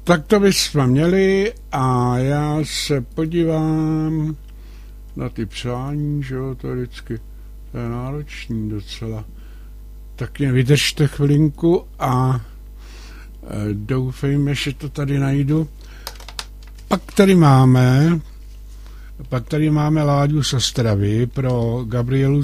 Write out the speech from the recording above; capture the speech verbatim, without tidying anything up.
Tak to bychom měli a já se podívám na ty přání, že jo, to je vždycky to je náročný docela. Tak mě vydržte chvilinku a doufejme, že to tady najdu. Pak tady máme pak tady máme Láďu z Ostravy pro Gabrielu